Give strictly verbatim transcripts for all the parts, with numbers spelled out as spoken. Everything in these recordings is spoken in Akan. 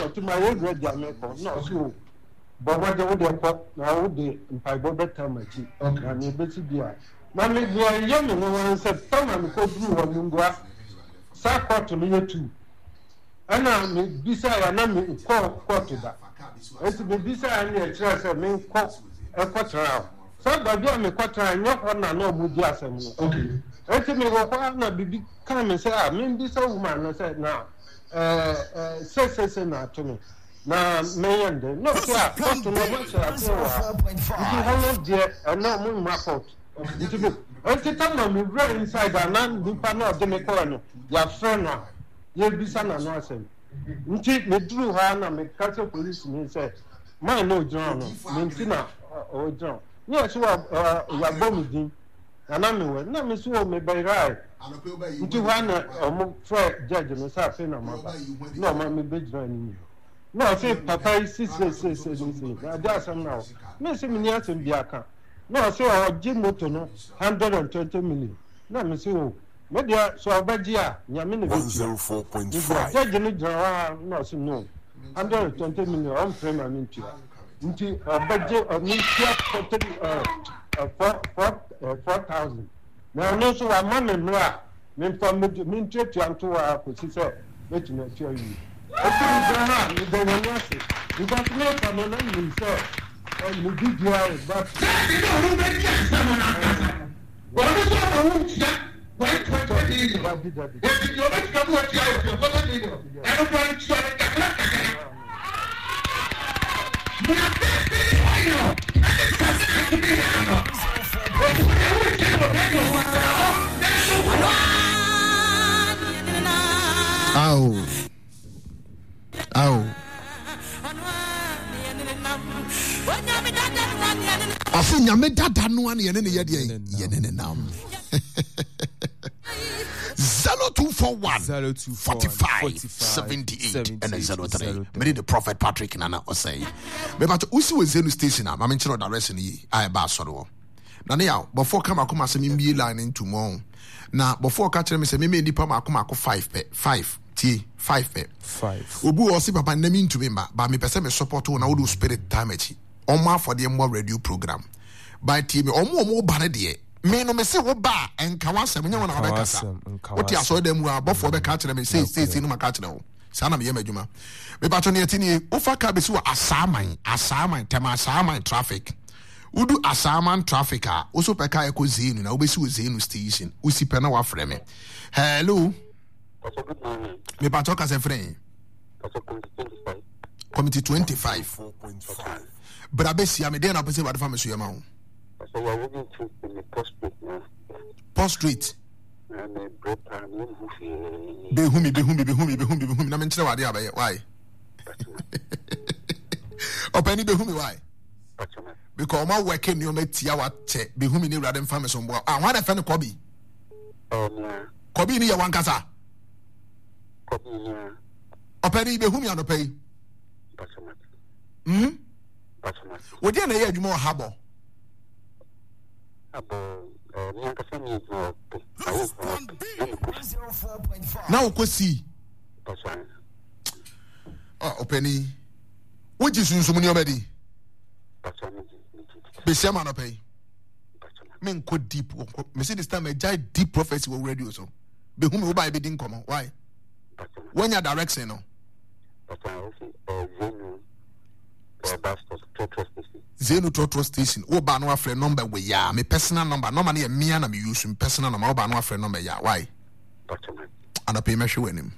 passport my ready America no so but what they would have now the Bible better machi na me beti bia na me bia ye me no wan say tama me ko duru wa mungwa sa court no yetu ana me bisa ya na me ko court da eti me bisa ya na e kira say me ko e ko trial so ba bia me ko trial nya ko na na obu di asem no okay eti me ko na bibi kan me say ah me bisa woman no say na eh eh say say say na to me na meyende no kia court no ma say atewa you how there and no mo report nti bi enti tama me bra inside and nipa na de me ko no ya friend na ye bisa na no asem nti me duru ha na me catch police me say man no join no me nti na o join no so ya bom din na me we na me so me by right nti ha na o fre judge no say fe na ma ba no ma me be join ni no say papa six six six six na dia asem na me say me ni asem bia ka no say o ji moto no one hundred twenty million na me say o me dia so obaji a nyame ne one oh four point five judge no jara no say no one hundred twenty million on prema mintia nti obaji mi tia forty uh four thousand na no so wa man mra me from me ntretu anto wa ko si say metina tia yi o ti jara ni de no say because me from no ni say and the big guy but you know who make that someone what is all who that what what what do you what did that what did you make come what you are what do you I don't want to start that Ow. Ow. I say nyame dada no an ye ne ye de ye ne nam zero two four one forty-five seventy-eight and zero three me the Prophet Patrick Nana Osei me but usi we zenu station am me chiro direction yi ai ba soro na ne ya before come akoma se me mbie line into mo na before ka kire me se me me nipa ma akoma akọ five pe five T five pe five obu o si papa na me ntumi mba ba me pese me support na wo do spirit time achi Oma for the more radio program. By team, or more more bad de. Me no me say wo ba and kawasem nya wona obekasa. What ya so dem wa bofo be catch them say say say no ma catch them. Sana me yemajuma. Me ba to ne tini ofa ka be so asaman, asaman, tema asaman traffic. Udu asaman traffic a oso peka eko zenu na obesi wo zenu station. Usi pe na wa frɛ me. Hello. Me ba to ka se frɛ. Committee twenty-five four point five. But I bet you am there na person what family so ma. So we are working to the post street now. Post street. And the break time you be humi be humi be humi be humi be humi na me nkyere wade abaye why? Opani be humi why? Because my work in your metia what che be humi ni rade family so mbo. Ah wan afa ne Kobi. Oh no. Kobi ni ya wan kasa. Kobi ni. Opani be humi anopai. Hmm? What do you know habo? Abo, eh, now, Kosi. Oh, Openi. What is you so many already? Be shaman of pay. Men could deep. Me see this time a giant deep prophecy will radio so. Be whom you buy bidding come. Why? When your direction, no? Zenu Trotro Station. O ba no afre number we ya. Me personal number. Normally a me na me use me personal number. O ba no afre number ya. Why? And I pay me show him.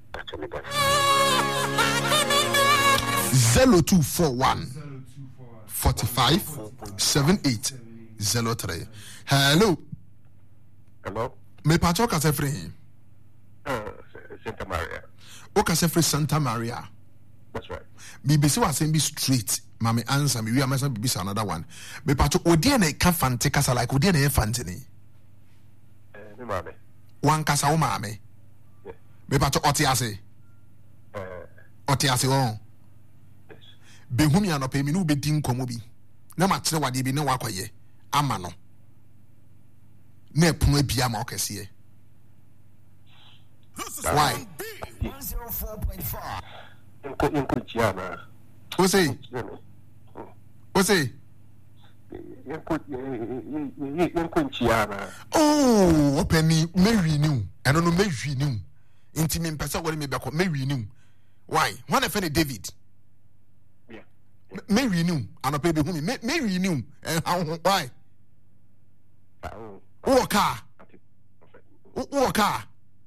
Zero two four one forty five seven eight zero three. Hello. Hello. Me pacho ka se free. Uh, Santa Maria. O ka se free Santa Maria. That's right. B B C was saying be straight. Mami answer me. We are messing B B C another one. Me pacho odi na ka fante kasa like odi na e fante ni. Eh, me mame. Wan kasa o mame. Yeah. Me pacho oti ase. Eh. Oti ase on. Yes. Be humi anope mi no be din komo bi. Na ma kire wade bi na wakoye. Ama no. Na epunu abia ma okese. Why? Inko inko chiana. What's it? What's it? Inko inko chiana. Oh, open me Mary new. I don't know Mary new. Intimate person what me back Mary new. Why? One of any David. Yeah. Mary new. And I pay the whom Mary new. And how why? Oh, car. Oh, car.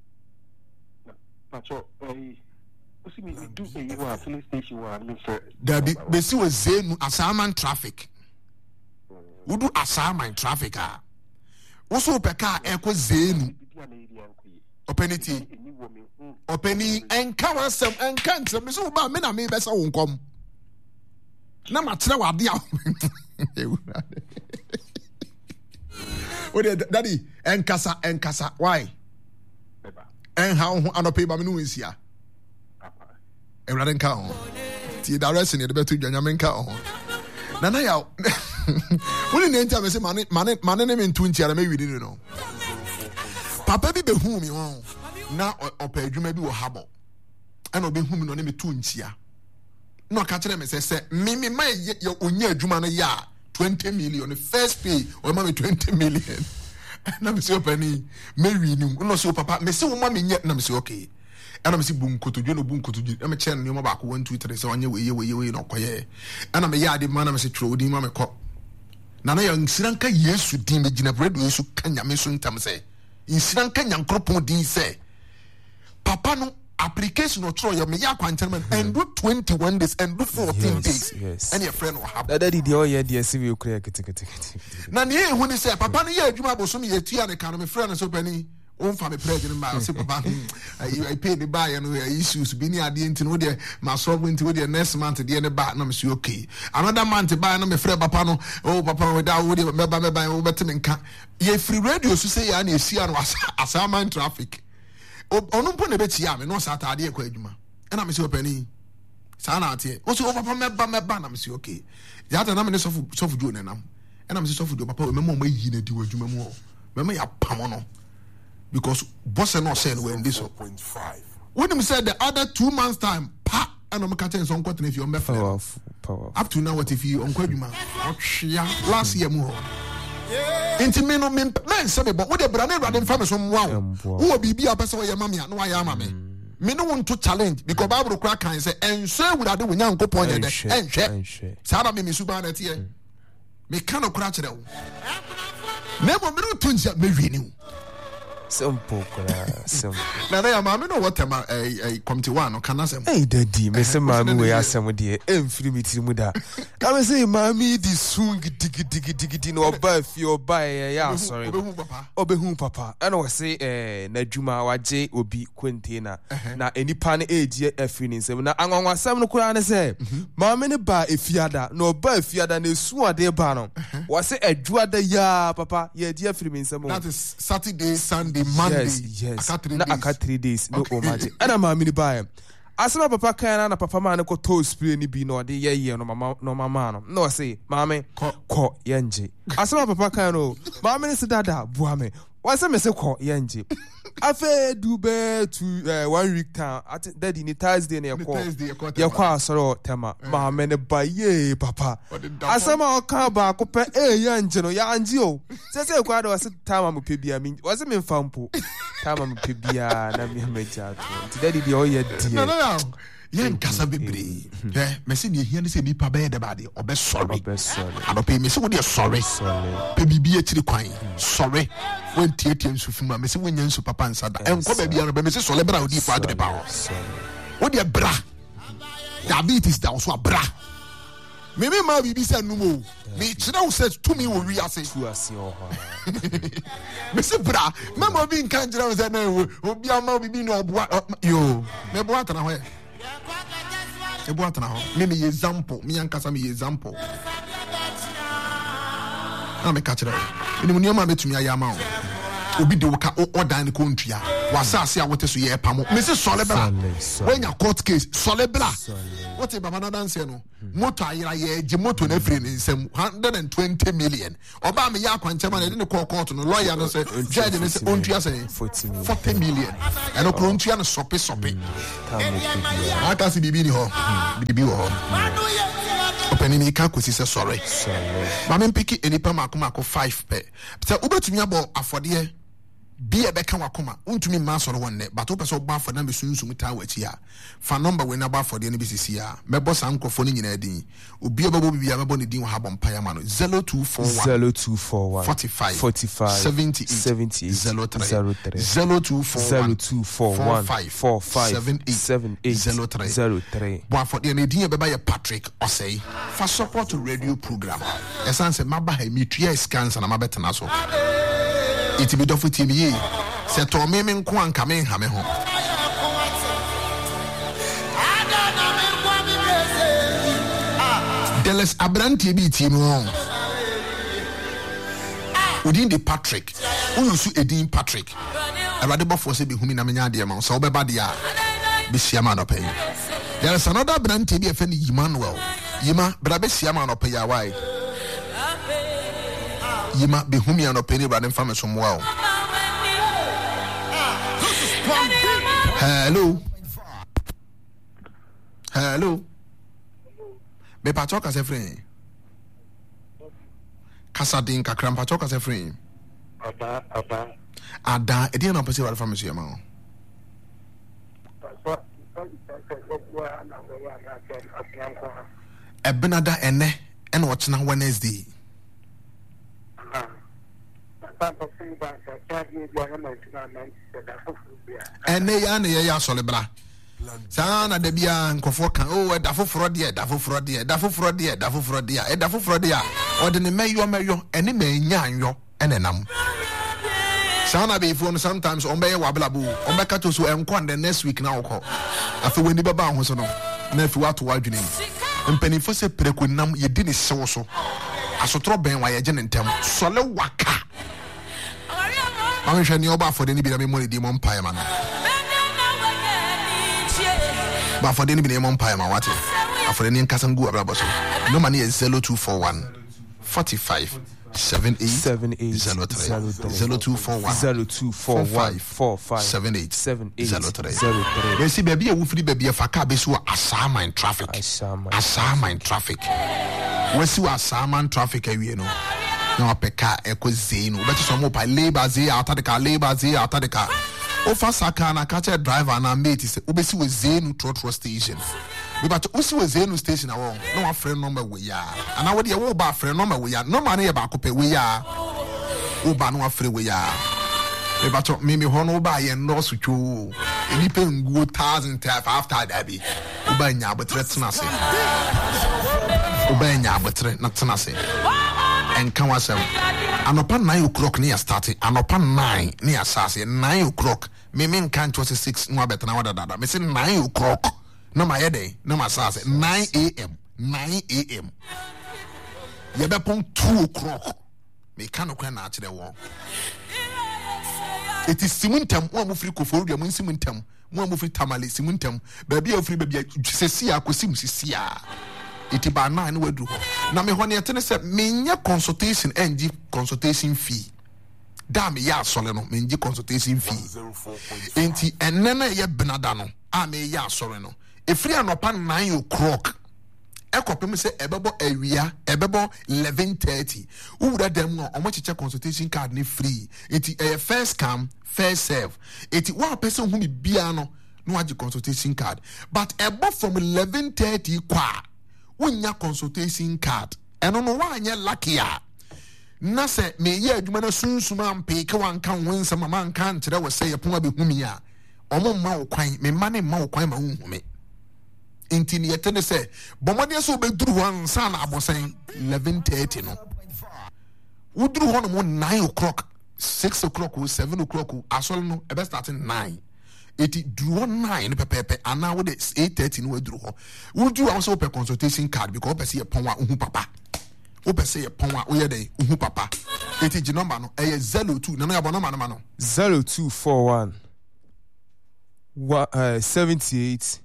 But so, I see me do say you are filling station one, Mister. There be, be see was Zenu assignment traffic. We do assignment traffic. Ah, also per car echo Zenu. Openity, opening and come some and cancer. Miss Oba, men are me best won't come. No matter what the oh, daddy, and Casa and Casa, why? And how I don't pay by me is here. A running count. See the rest in the better Yaman count. Nana, ya. When in the time I say, money, money, money, name in twenty, I maybe didn't know. Papa be whom you want now or pay you maybe will habble. And obey whom you name twenty. No catch them and say, Mimi, my your own year, Jumana ya twenty million, the first pay or mommy twenty million. And I'm so penny, Mary knew, no so papa, me so mammy yet, and I'm so okay. And I'm see boom to you know boom to you. I'm a channel you back one Twitter, so on your way, way, way, no quiet. And I'm a yard man, I'm a true, dim, I'm a cop. Nana young Siranka, yes, you deem a dinner bread, you so can ya miss some time say. In Siranka, young crop din say. Papa no application or throw your meya quantum and do twenty-one days and do fourteen yes, days. Yes. And your friend will have that. Daddy, the all year, dear, see you clear. Nani, when he said, Papa, yeah, you might also be a tea and economy friend and so penny. Own family president, my Papa. I pay the buy and issues, being the idea to know the my sovereign to the next month at the end of the number, okay. Another month to buy no me friend Papa, oh, Papa, without would you remember by over ten can. Ye free radio to say, and you see, and was as our mind traffic. Oh, no point a bit, yam, and no Saturday, Quajuma. And I'm so penny. Sanati, also over my ban, I'm so okay. The other number is of soft June and I'm so for Papa, remember me, you do a Juma more. Remember your Pamono. Because boss and not saying when this one. When him said the other two months time, pa, and I'm catching some cotton if you're my friend. Up to now, what if you uncle you last year more? Inti me no men say but what the brand rather from some wow. Who will be a person where your mommy no I am me. Me no want to challenge because Bible crack can say and so would I do when young go point and share. Sada me subanet here. Me cannot crash it. Never me no tunja me renew. Simple, simple. Now they are mammy no what am I come to one or can I say? Hey, daddy, Miss Mammy, we are some dear, and free me to Muda. I will say, Mammy, this soon diggy diggy diggy no birth your buy a ya, sorry. Obe whom papa. And I will say, eh, Najuma, wa J will be Quintina. Now, any pan age yet a feeling. Now, I'm on some Kuran say, Mammy, buy a fiada, no birth fiada, no swan de banner. Was it a druada ya, papa? Yeah, dear free some more. That is Saturday, Sunday. Monday, yes, yes. I got three na days. I got three days. No, oh magic. And I'm a mini buy. As my papa can, and papa man go toast spray ni be no, the year no mama, no mama. No, I say, mammy, call Yanji. As my papa can, no, mammy is dada, buame. What's a message call Yanji? I fair do bear to uh, one week time. I think that in Thursday near call. Your car, sorrow, Tema, mammy, by ye, papa. As some of car back up, eh, Yanjino, Yanjio. Says a quad was a time I'm a pibia. I mean, wasn't in Fampo. Time I'm a pibia, and I'm a major. Today, the all year, dear. Yen kasa bebre eh me se ne hia ne se nipa be de bade obe sorry anope me se wo de sorry pe bibia chiri kwan sorry when tietie nsufuma me se wonya nsu papa nsada enko ba bia no be me se sole bra odi fa adre ba wo de bra diabetes da so bra me me ma bibi se numo me kira wo se to me wo wi ase tu ase o ho me se bra me mo bi nkan kira wo se na obi ama bibi no oboa yo me boa tana ho Ebu atana ho. Me me example. Me yankasa me example. Na me ka kire. Eni mo nioma betumi ayama ho. Obi de wo ka o dan ko ntua. wasase a wote so ye pamo me se sole bra when your court case sole bra what e baba na dance no moto ayira ye je moto na free ni nsem one hundred twenty million oba me ya kwanchema na de ko court no lawyer no say judge no say ontua say forty million eno kro ontua no sope sope aka si bibi ni ho bibi ho open ni ka kwesi say sorry ma me piki enipa makomako five pe say ubetumi abo afode be a bekan wakoma untumi ma soro wonne but opeso gba for na be sunsum ta wachi a fa number we na ba for de ne bisisi a mebo san nkofo ne nyina din obi obabo bibia mebo ne din ha bompa ya ma no zero two four one zero two four one forty-five forty-five seventy-eight seventy-eight zero three zero three zero two four one forty-five seventy-eight zero three zero three bo for de ne din e beba ye Patrick Osei for support radio program esanse maba ha mitua scans na mabetena so it be done for T V. Set to me men kwan kame ha me ho. Dallas Abranti be team wrong. Within the Patrick, who you see Edin Patrick. I rather before say be whom in a mania dear man, so be bad ya. Be Siaman pay. There is another Abranti be a friend Emmanuel. Yima, but I be Siaman pay ya why. Yima be whom you are not paying rather from some well. Hello. Hello. Be patok as a friend. Casadin Kakram patok as a friend. Ada, ada. Ada, a dear no person from Monsieur Mount. A Benada and ne, and what's now Wednesday. And they are near Solebra. Sana de Bia and Kofoka, oh, a daffo fraudia, daffo fraudia, daffo fraudia, daffo fraudia, a daffo fraudia, or the mayo mayo, and the main yan and an um. Sana be phone sometimes on Bay Wablabu, on Bakato, so I'm quite the next week now. After when the Baba was on, nephew out to widen him. And Penny for se prequinam, you didn't so so. As a trouble, why a genintem, solo waka. I'm sure you about for the Nibby money demon pie man. But for the Nibby money pie man, what? For the name Casangu Abraboso. No money is zero two four one forty-five seventy-eight seventy-eight zero three zero two four one zero two four one four five seventy-eight seventy-eight zero three zero three. They see baby a woofy baby a faka besu asama in traffic. Asama in traffic. We see asama in traffic, you know. No peka eko zenu beto so mo pa labor ze out the car labor ze out the car ofa saka na catch a driver na mate say obesi we zenu trotro station we but osi we zenu station awon no one friend number we ya and we dey wo ba friend number we ya no man e ba ko pe we ya wo ba no afre we ya we but me me ho no ba ye no so twu eni pe ngu one thousand after that be wo ba nya abotre tena se wo ba nya abotre na tena se and can was an upon nine o'clock near starting, and upon nine near Sassy, nine o'clock. Me mean can't was six no better than that. Missing nine o'clock. No my day, no my Sassy, nine a.m. nine a.m. You're upon two o'clock. Me can't go out to the wall. It is Simuntum, one of free Koforia, when Simuntum, one of free Tamale, Simuntum, baby of free baby, Sia, Cosim, Sia. It by nine we do. Now me when you tell us me consultation and consultation fee. Damn ya soleno me consultation fee. Enti enena ye benadano. A me ya soleno. If free an upon nine o'clock. Eko me say ebebo ewia ebebo eleven thirty. Who that them no omo check consultation card ni free. Enti eh, first come first serve. Enti one person who be biano no aji consultation card. But ebo from eleven thirty kwa. Unya consultation card eno no wa anya lucky a na se me ye adwuma na sunsuma ampe ke wan kan wonsa mama nkan kire we say epon abehumi a omo ma wo kwan me ma ne ma wo kwan ma hunhume enti ne yete ne se bomode so obeduru ho ansa na abosan eleven thirty no uduru ho no mo nine o'clock six o'clock or seven o'clock asol no e be starting nine. Eti draw nine pepepe and now with eight thirty no draw. We do also per consultation card because we see a pon wa uhu papa. We say a pon wa oye dey uhu papa. Eti number no eh zero two. No no number no no. zero two four one uh, seventy-eight.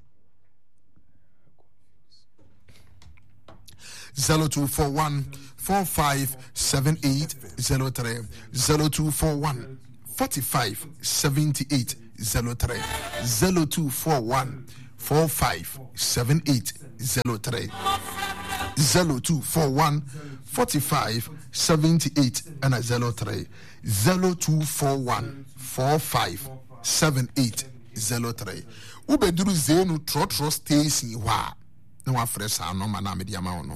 zero two four one four five seven eight zero three zero two four one forty-five seventy-eight zero three zero two four one four five seven eight zero three zero two four one forty-five seventy-eight and a zero three zero two four one four five seven eight zero three. Ubeduru zenu trotro station wa na wa fresh ano mana me dia ma ono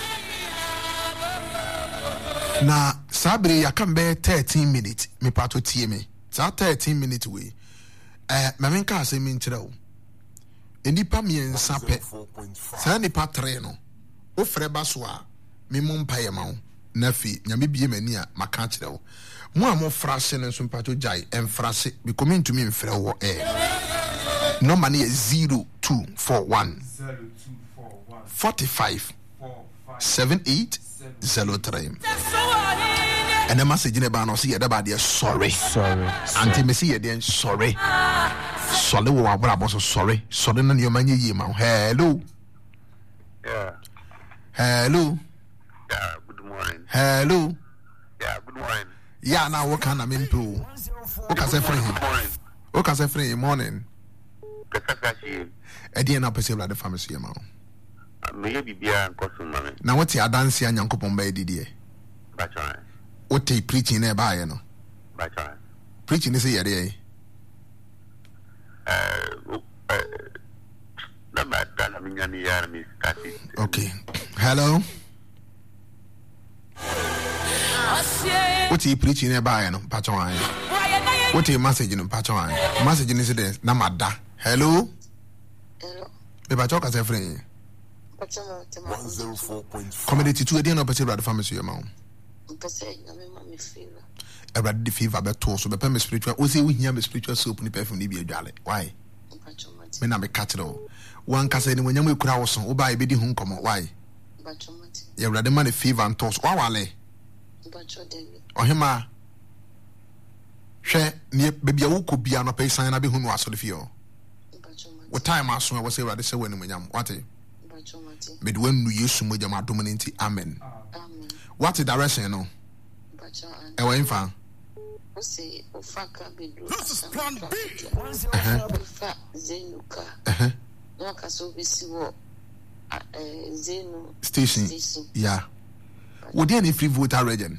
na sabre yakambe thirteen minutes me pato tie me za thirteen minutes we eh mamenka asemi nkyerɛ wo enipa miensa pɛ sa nipa tre no o frɛ ba so a me mo mpaye ma wo na fi nyame bie mani a maka kyerɛ wo mo a mo frase no nso pato jai emfrase be come to me mfrɛ wo eh number ne zero two four one forty-five seventy-eight zero three. And the message in the banner see about the sorry. Sorry. Anti Messi again sorry. Sorry, what about sorry? Sorry, none your money, you man. Hello. Yeah. Hello. Yeah, good morning. Hello. Yeah, good morning. Yeah, now what can I mean to? What can I say for him? Good morning. What can I say for him? Morning. Kakakashi. Eddie and I perceive like the pharmacy amount. May be beer and costume, mammy. Now what's your dance and young couple by Didier? Bachelor. What they preaching there by you know? Bachelor. Preaching is a day. Uh, uh, number that I mean, any army started. Okay. Hello. What you preaching there by you know? Patron. What a message in Patron. Message in incident. Namada. Hello. Hello. Me Patron can say friend. one oh four point five. Community two again opposite the pharmacy amount. I read the fever better so the spiritual. We say we hear me spiritual soap in the perfume be a jolly. Why? Me na me catch it all. One can say when you crowd son, or buy biddy home come. Why? You read the money fever and toss. Why? Or him, ah. Share near baby a could be an pay sign. I be who was the fear. What time I saw was rather say when I'm what? But when you use some with your dominant, amen. What's the direction? No, I went for. This is plan B. Zenuka. No Casovisi Zenu Station. Yeah. Would there any free voter region?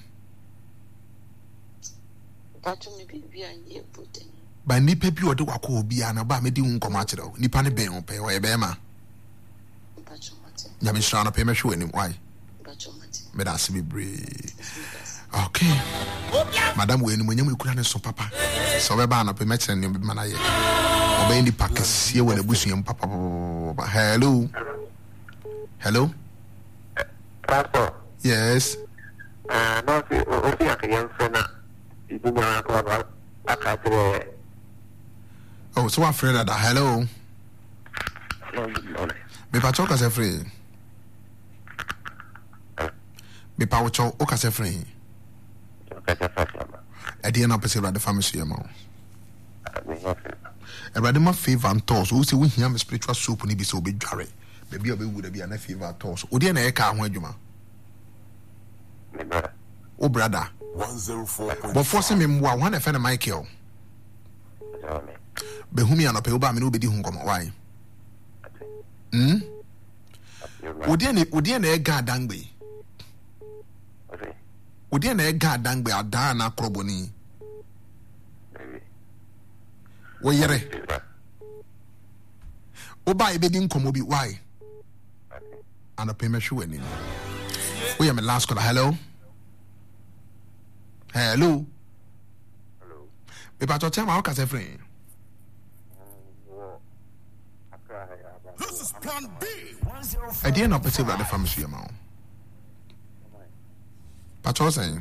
By Nipe Pure do a call be an about me doing commercial. Nipani Bay on pay or a bema. Yamishan pay me show him why. But I see me brave. Okay. Madam, when you couldn't so papa. So we're bound up a match and you be man. Obey the packets here when the bush and papa. Hello. Hello. Pastor. Yes. Uh, no, okay, I can answer. You didn't know about I can't say. Oh, so I'm afraid that hello. No, good morning. Me pa talk as a free. Me pa wo talk o ka se free. I didn't know perceive the pharmacy amount. I read my favor and toss. Who say we hear my spiritual soup ni be so be jarre. Baby obi would be an favor toss. Odi na e ka ho adwuma. Me brother. Oh brother. one oh four. But force me mwa one e fe na Michael. Be hu mi anope oba me no be di hu nkomo why? Hmm? Odi na odi na e ga dangbe. Odi na e ga dangbe adan na kroboni. Wo yere. Oba e be di nkomo bi why? Anope me hwe ani. We am last caller. Hello. Hello. Hello. Me pa to tell my ka say friend. This is plan B. I didn't know perceive the pharmacy amount. But what's saying?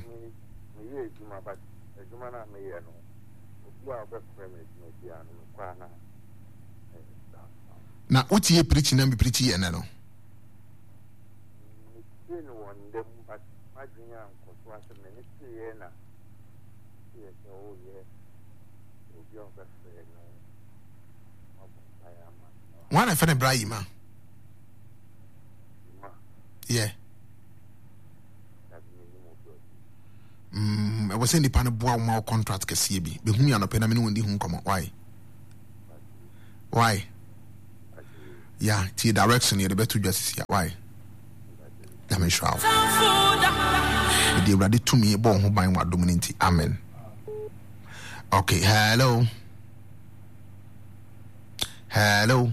Now, what you preaching and be preaching, and no. One I found Ibrahim. Yeah. Mm, I was saying the panel boy more contract can see me. The whom you are not paying me when the home come on. Why? Why? Yeah, T direction you the better justice. Why? I'm in shroud. They ready to me born who buy what dominant. Amen. Okay, hello. Hello.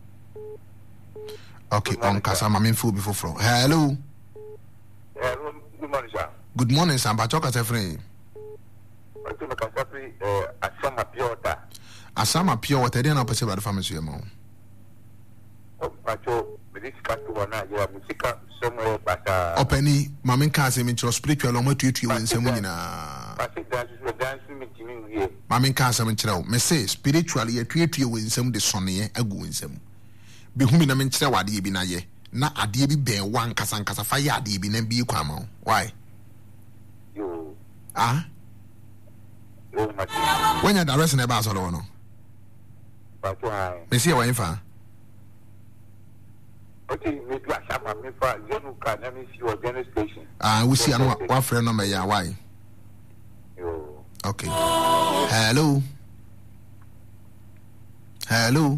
Okay, on Casa Mamin Fu before flow. Hello. Hello, good morning, sir. Good morning, Sam. Bachoka Sefrey. I'm going to say, Asama Pure Water. Asama Pure Water, then I'll perceive the family. Oh, Pacho, this cat to one eye, Musica, somewhere, but Openly, Mamin Casa, Mitchell, spiritual, long way to you in Semina. I think that's what dancing meeting here. Mamin Casa, Mitchell, may say spiritually, a treat you in some the sonny, a go in some. Be whom in a mention what ye be na ye. Na a dear be bear one casan casa fire, de be and be quamo. Why? You, Ah? oh, my When you're the rest in the Barcelona, but why? Monsieur Wifa. Okay, maybe I shall have me for Zenuka, let me see your general station. Ah, we see one friend number, yeah, why? You, Okay. Hello. Hello.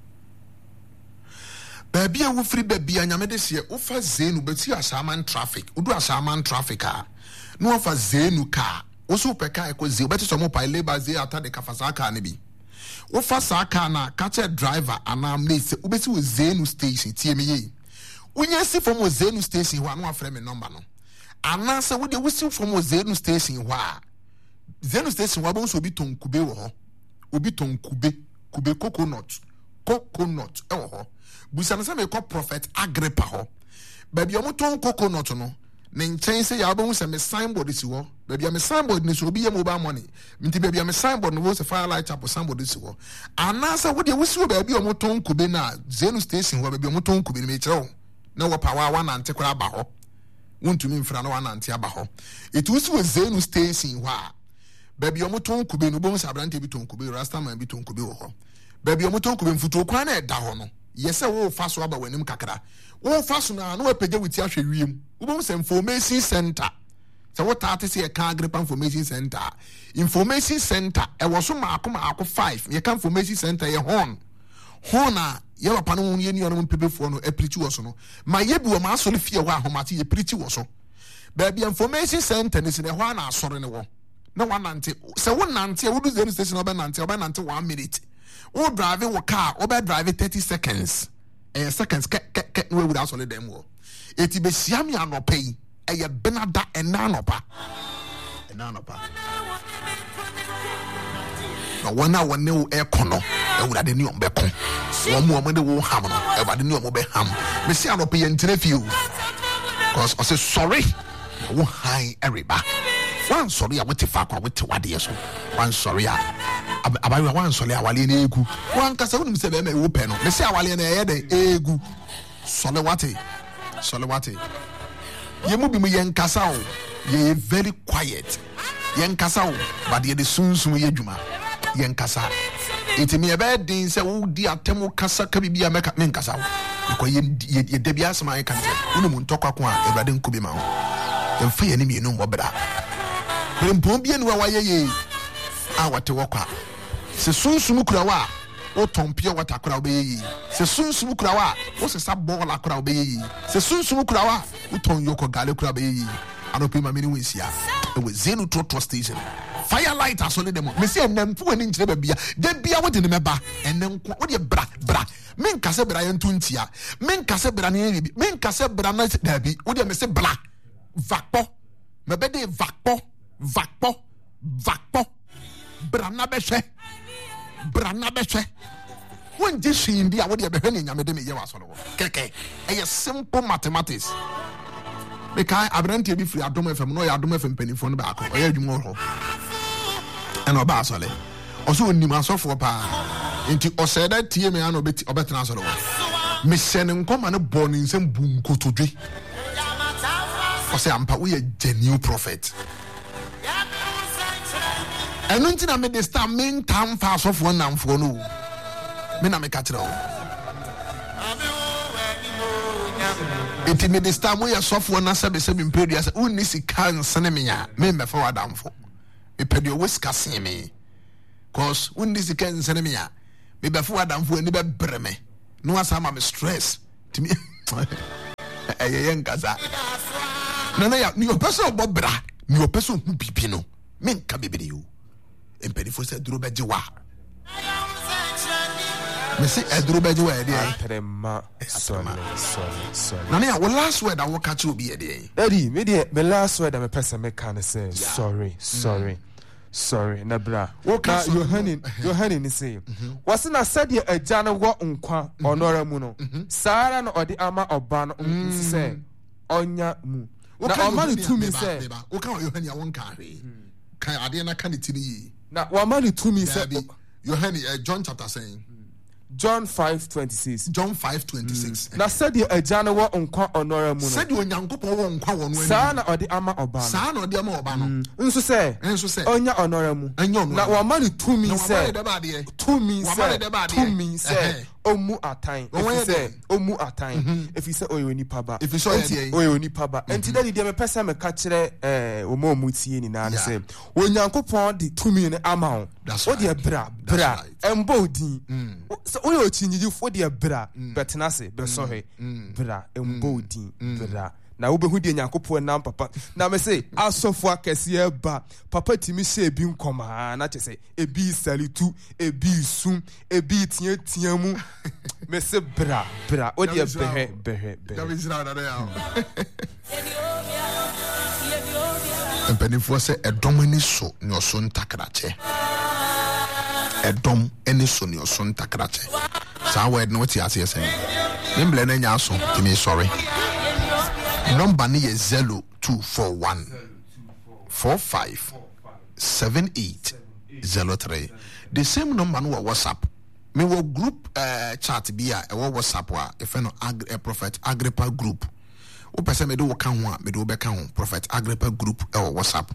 Baby, I will free baby, and Yamade say, Ufa Zenu, but you are Saman traffic. Udu a Saman traffic car. No for Zenu car. Also, Peka, equals zero better some mobile labor, they are the Kafasaka Nibi. Ufa Saka na catch a driver, and I'm late, Ubesu Zenu station, T M E. When you see from Zenu station, one more frame number. No. And answer with the whistle from Zenu station, why? Zenu station, wabons will be ton kube, will be ton kube, kube coconut, coconut, oh. Busanasa me call prophet Agrippa ho. Baby omoton coconut no. Ne nchen se ya obon se me signboard si wo. Baby am signboard ni so obi ye mobile money. Minti baby am signboard no wo se firelight chapel signboard si wo. Anasa wo de wusi wo baby omoton kube na Zenu station wo baby omoton kube ni me kire wo. Na wo power one ante kura ba ho. Wontumi mfra na one ante aba ho. It wusi wo Zenu station ho a. Baby omoton kube no bon se abrante bi ton kube rasta man bi ton kube wo ho. Baby omoton kube mfuto kwa na e da ho no. Yes, I will fast over when him kakra. Oh, fast now, no pay with Yashi Rim. Ubos Information Center. So, what artist here can't grip information center? Information center, I was so Markham Arco five. You come information center, your horn. Horna, yellow panel, union people for no a preach was no. My yebu, my soul fear why homati a preach was so. Baby, information center is in a one hour, sorry, no one. No one until so one until we do the station of an until one minute. O driving a car, or by driving thirty seconds. And seconds get away without solid them. It be Siami and no pay. A benada and nanopa. And nanopa. No one hour no air corner. I would have the new beacon. One more when they will hammer. I would the new mobile ham. Miss Anope and Telefew. Because I say sorry. I won't hide everybody. One sorry, I went to fuck with two ideas. One sorry, I one sorry, I will in egu. One castle say, I'm a open. They say, I will in a egu. Solewati, Solewati. You move me, young Casao. Ye very quiet. Young Casao, but ye the soon soon ye juma. Young Casa. It's me a bad day, say, oh dear, Temo Casa can be a make up men Casao. Because ye debias my country. Unumun talk aqua, a radin kubima. Then free enemy no more better. Mpombian wa ye a wate wokwa se sunsumu kurawa o tompia wata kura obeyi se sunsumu kurawa o se sabola kura obeyi se sunsumu kurawa o ton yoko gale kura obeyi anope ma meni wensia e we Zenu trotro station firelight asole dem me se enamfu ani nkire ba bia da bia wo de ne meba enen ko wo de bra bra men kase bra yentu ntia men kase bra ne bi men kase bra na da bi wo de me se bra vakpo me be de vakpo Vakpo, vakpo, brana beshe, brana beshe. When this she in India, what you have been in Yamede Yawasolo? Keke, a simple mathematics. Because I don't be free, I don't have no, I don't have a penny from the back, or you more. And Obasole. Also, in Nimaso for pa into Oseda T M A no bit or better answer. Miss Shannon come and born in some boom kutudri. Or say, I'm we a genuine prophet. And until I made the star main time fast off one and for no. Men I make catch it all. Iti me this time we are software na se be se impedi as unni sika nsene me ya me me fa wadamfo me pedi o whisker sen me cause unni sika nsene me ya me be fa wadamfo ani be breme me no asama me stress timi ayeye nkaza na na ya ni opese obobra ni opese hu bibi no me nka bebere yo empedi fo se duro beje wa me say eduro beje wa e dey Trema. Sorry, sorry, sorry. na na your last word I will catch you be e dey Daddy, me dey me last word me person me can say sorry, sorry. Sorry, na bra. Na Yohani, Yohani ni say. Wase na said ye agya no wo nkwa onora mu no. Sara no odi ama oba no nsi say onya mu. Na oma no tumi say. O kan Yohani a won ka hwe. Kan ade na kan ti ni. Na wa ma no tumi say Yohani uh, John chapter saying John five twenty-six. John five twenty-six. Na said ye agya no wo nkwa onora mu no. Said ye onyankopon wo nkwa wo no ani. Sara na odi ama oba no. Sara na odi ama oba no. Nso say. Nso say. Onya onora mu. Na wa ma no tumi say. Tumi say. Tumi say. Omu atan. If say omu atan. If you say oyo nipa ba. If you say oyo nipa ba. Enti daddy dey me pesa me ka kire eh omo omu tie ni na say. Onyankopon di tumi ne ama wo. O dey bra bra. Embo din. So oyo chinyiji fo dey bra. Betena se be so he. Bra embo din bra. Na wo behu de Nyankopon nam papa na me say asofo akese ba papa timi se bi nkoma na che say ebi salitu ebi sum ebi tie tie mu me say bra bra o de behe behe behe ya be zira na ya empenifo se edom ani so ni oso ntakrache edom ani so ni oso ntakrache sa word no ti ase say memble na nya so timi sorry. Number ni is zero two four one four five seven eight zero three. The same number no WhatsApp. Me wo group uh, chat bia e wo WhatsApp wa e fe no Ag- uh, Prophet Agrippa group. O pese me do wo kan ho a me do be kan ho Prophet Agrippa group e wo WhatsApp.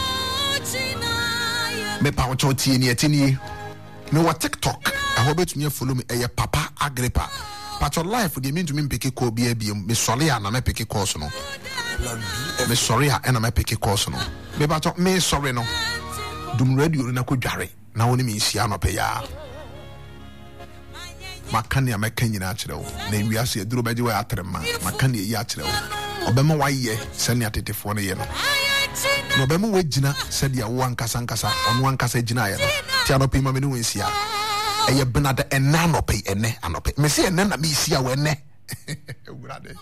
Me pa wo chotie ni atini. Me wo TikTok e ho betumi follow me e Papa Agrippa. But your life would mean to me pick a call be a be me sorry and I pick a course no. Me sorry and I pick a course no. Me but me sorry no. Dum radio na ko dware. Na woni me sia no pe ya. Makani ameka nyina akire wo. Na wiase aduro beje wa atrema. Makani yi akire wo. Obema wa ye se ne atetefo no ye no. No obema wa gina se dia wo ankasa ankasa ono ankasa gina ye no. Ti anope ma me no wensia. Eye benada ena anope ene anope me se ene na me sia we ene ewurade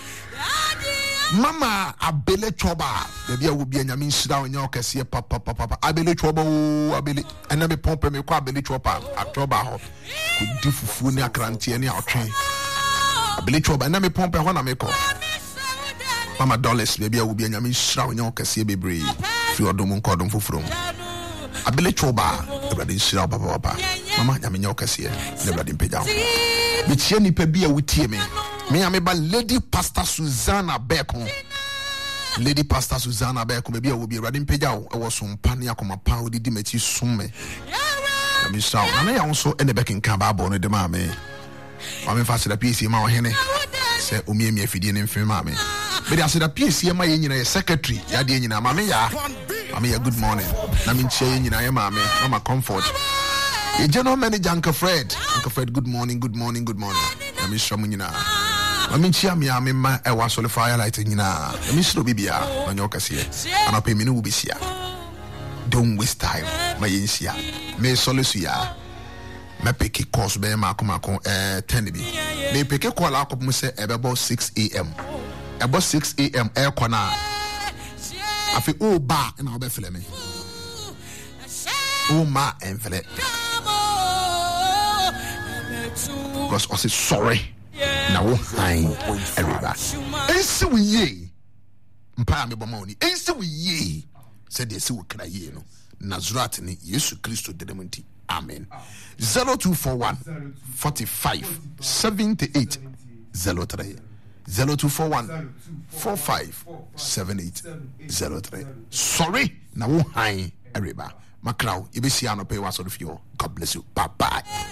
mama abele choba bebi a wo bia nyame nsira onya okese papa papa abele choba o abele ena me pompe me kwa abele choba atoba ho ko di fufu ni akrantie ni atwe abele choba ena me pompe ho na me ko mama dollars bebi a wo bia nyame nsira onya okese bebre fi odom nkodom fufuro abele choba ewurade nsira papa papa mama nyame nya okese ne blade mpega ho me tie nipa bia wutie me me ame ba Lady Pastor Susanna Beko Lady Pastor Susanna Beko me bia wo bi ewurade mpega ho e wo so mpa ne akoma pa wo didi machi summe na me saw na ya won ene bekin ka ba bo no de ma me ma me fa se da P C ma wo hene se omiemi afidie ne mfem ma me me da se da P C ma ye nyina ye secretary ya de nyina ma me ya ma me ya good morning na me nchie ye nyina ye ma me mama comfort ye general manager Uncle Fred Uncle Fred good morning good morning good morning na me shwa mu nyina ma me nchia me ya me ma e wa sole firelight nyina na me shiro bibia na nyoka se ana pe me no bisia don't waste time ma ye nsia me sole su ya me pick course be ma akoma kon eh ten bi me pick call akoma se e be about six a m about six a m e kona afi o ba na obe fele me o ma envele because I say sorry na wo han everybody ensi we ye mpa me boma oni ensi we ye said they see we kra ye no Nazareth ni Yesu Kristo dedemunti amen. Zero two four one forty five seventy eight zero three zero two four one four five seven eight zero three. Sorry na wo han everybody makraw ibesi anope wa so do fio. God bless you. Bye bye.